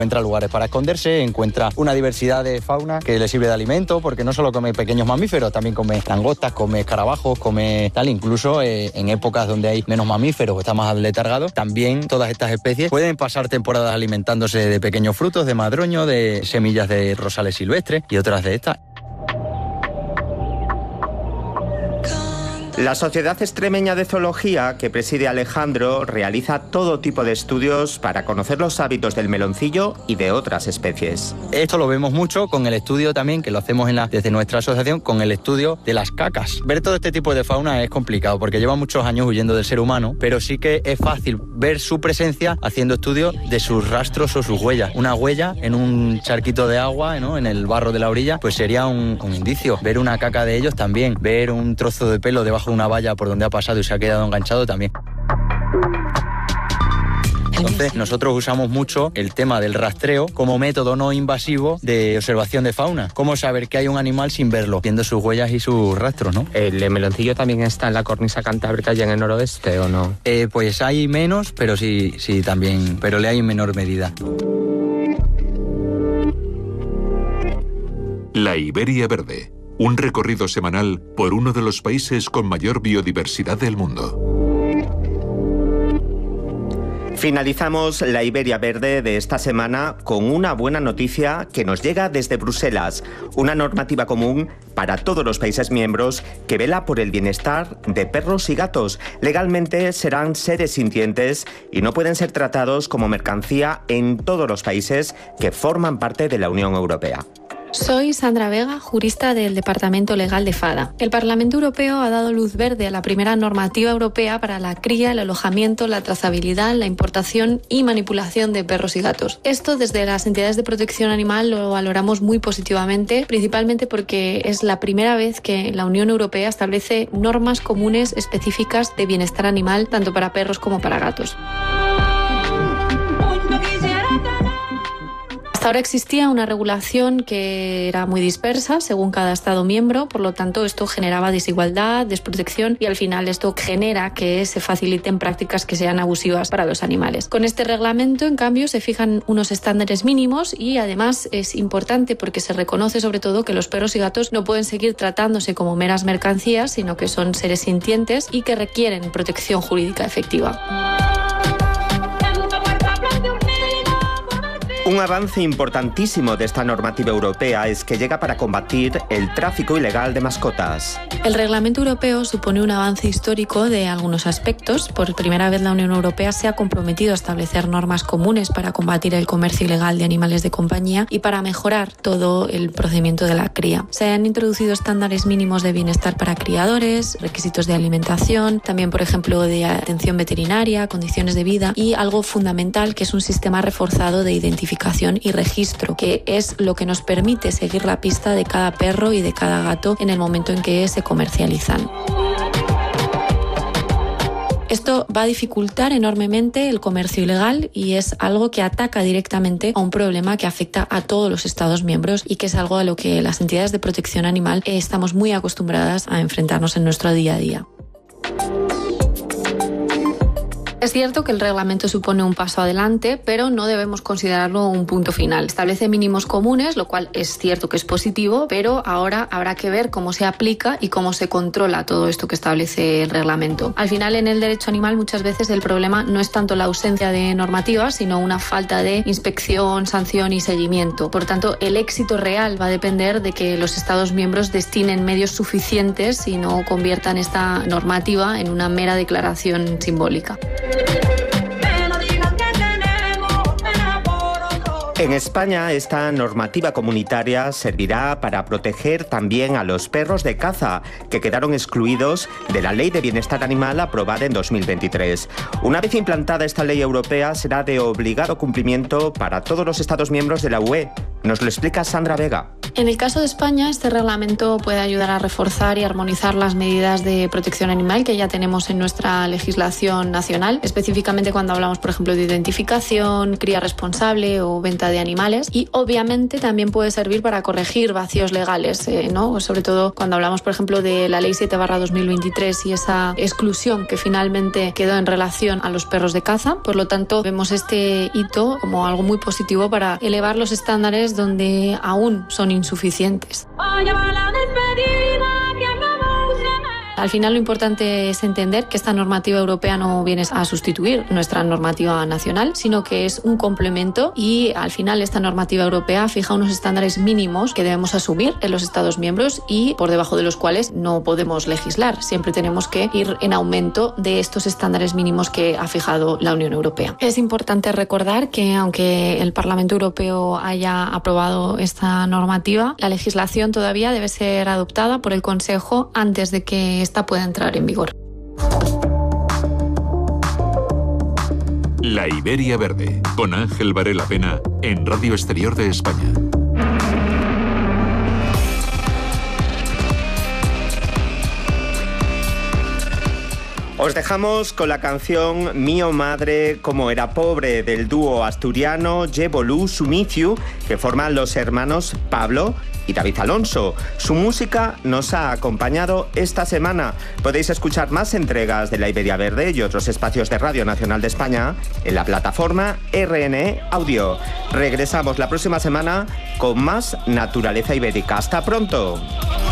Encuentra lugares para esconderse, encuentra una diversidad de fauna que le sirve de alimento, porque no solo come pequeños mamíferos, también come langostas, come escarabajos, come tal, incluso en épocas donde hay menos mamíferos o está más aletargado, también todas estas especies pueden pasar temporadas alimentándose de pequeños frutos, de madroño, de semillas de rosales silvestres y otras de estas. La Sociedad Extremeña de Zoología, que preside Alejandro, realiza todo tipo de estudios para conocer los hábitos del meloncillo y de otras especies. Esto lo vemos mucho con el estudio también, que lo hacemos desde nuestra asociación, con el estudio de las cacas. Ver todo este tipo de fauna es complicado porque lleva muchos años huyendo del ser humano, pero sí que es fácil ver su presencia haciendo estudios de sus rastros o sus huellas. Una huella en un charquito de agua, ¿no?, en el barro de la orilla, pues sería un indicio. Ver una caca de ellos también. Ver un trozo de pelo debajo de una valla por donde ha pasado y se ha quedado enganchado también. Entonces, nosotros usamos mucho el tema del rastreo como método no invasivo de observación de fauna. ¿Cómo saber que hay un animal sin verlo? Viendo sus huellas y sus rastros, ¿no? ¿El meloncillo también está en la cornisa cantábrica y en el noroeste o no? Pues hay menos, pero sí también, pero le hay en menor medida. La Iberia Verde. Un recorrido semanal por uno de los países con mayor biodiversidad del mundo. Finalizamos la Iberia Verde de esta semana con una buena noticia que nos llega desde Bruselas. Una normativa común para todos los países miembros que vela por el bienestar de perros y gatos. Legalmente serán seres sintientes y no pueden ser tratados como mercancía en todos los países que forman parte de la Unión Europea. Soy Sandra Vega, jurista del Departamento Legal de FADA. El Parlamento Europeo ha dado luz verde a la primera normativa europea para la cría, el alojamiento, la trazabilidad, la importación y manipulación de perros y gatos. Esto desde las entidades de protección animal lo valoramos muy positivamente, principalmente porque es la primera vez que la Unión Europea establece normas comunes específicas de bienestar animal, tanto para perros como para gatos. Hasta ahora existía una regulación que era muy dispersa según cada Estado miembro, por lo tanto esto generaba desigualdad, desprotección y al final esto genera que se faciliten prácticas que sean abusivas para los animales. Con este reglamento, en cambio, se fijan unos estándares mínimos y además es importante porque se reconoce sobre todo que los perros y gatos no pueden seguir tratándose como meras mercancías, sino que son seres sintientes y que requieren protección jurídica efectiva. Un avance importantísimo de esta normativa europea es que llega para combatir el tráfico ilegal de mascotas. El reglamento europeo supone un avance histórico de algunos aspectos. Por primera vez la Unión Europea se ha comprometido a establecer normas comunes para combatir el comercio ilegal de animales de compañía y para mejorar todo el procedimiento de la cría. Se han introducido estándares mínimos de bienestar para criadores, requisitos de alimentación, también por ejemplo de atención veterinaria, condiciones de vida y algo fundamental que es un sistema reforzado de identificación y registro, que es lo que nos permite seguir la pista de cada perro y de cada gato en el momento en que se comercializan. Esto va a dificultar enormemente el comercio ilegal y es algo que ataca directamente a un problema que afecta a todos los Estados miembros y que es algo a lo que las entidades de protección animal estamos muy acostumbradas a enfrentarnos en nuestro día a día. Es cierto que el reglamento supone un paso adelante, pero no debemos considerarlo un punto final. Establece mínimos comunes, lo cual es cierto que es positivo, pero ahora habrá que ver cómo se aplica y cómo se controla todo esto que establece el reglamento. Al final, en el derecho animal muchas veces el problema no es tanto la ausencia de normativas, sino una falta de inspección, sanción y seguimiento. Por tanto, el éxito real va a depender de que los Estados miembros destinen medios suficientes y no conviertan esta normativa en una mera declaración simbólica. En España, esta normativa comunitaria servirá para proteger también a los perros de caza, que quedaron excluidos de la Ley de Bienestar Animal aprobada en 2023. Una vez implantada esta ley europea, será de obligado cumplimiento para todos los Estados miembros de la UE, Nos lo explica Sandra Vega. En el caso de España, este reglamento puede ayudar a reforzar y armonizar las medidas de protección animal que ya tenemos en nuestra legislación nacional, específicamente cuando hablamos, por ejemplo, de identificación, cría responsable o venta de animales. Y obviamente también puede servir para corregir vacíos legales, ¿no? Sobre todo cuando hablamos, por ejemplo, de la Ley 7/2023 y esa exclusión que finalmente quedó en relación a los perros de caza. Por lo tanto, vemos este hito como algo muy positivo para elevar los estándares donde aún son insuficientes. Al final lo importante es entender que esta normativa europea no viene a sustituir nuestra normativa nacional, sino que es un complemento y al final esta normativa europea fija unos estándares mínimos que debemos asumir en los Estados miembros y por debajo de los cuales no podemos legislar. Siempre tenemos que ir en aumento de estos estándares mínimos que ha fijado la Unión Europea. Es importante recordar que aunque el Parlamento Europeo haya aprobado esta normativa, la legislación todavía debe ser adoptada por el Consejo antes de que esta pueda entrar en vigor. La Iberia Verde, con Ángel Varela Pena, en Radio Exterior de España. Os dejamos con la canción Mío Madre, como era pobre, del dúo asturiano Jebolu Sumicio, que forman los hermanos Pablo y David Alonso. Su música nos ha acompañado esta semana. Podéis escuchar más entregas de La Iberia Verde y otros espacios de Radio Nacional de España en la plataforma RNE Audio. Regresamos la próxima semana con más naturaleza ibérica. ¡Hasta pronto!